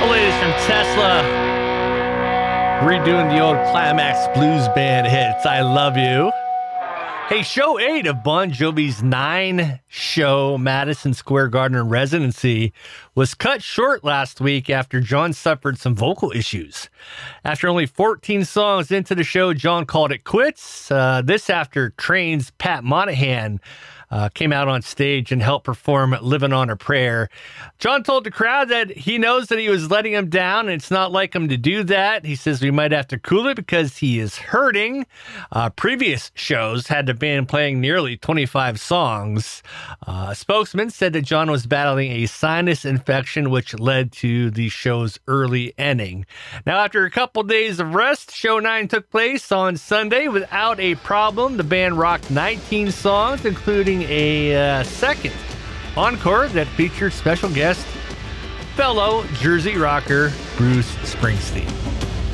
couple ladies from Tesla redoing the old Climax Blues Band hits, I Love You. Hey, show 8 of Bon Jovi's 9-show Madison Square Garden residency was cut short last week after John suffered some vocal issues. After only 14 songs into the show, John called it quits. This after Train's Pat Monahan came out on stage and helped perform Living on a Prayer. John told the crowd that he knows that he was letting him down, and it's not like him to do that. He says we might have to cool it because he is hurting. Previous shows had the band playing nearly 25 songs. A spokesman said that John was battling a sinus infection, which led to the show's early ending. Now, after a couple days of rest, show 9 took place on Sunday without a problem. The band rocked 19 songs, including a second encore that featured special guest fellow Jersey rocker Bruce Springsteen.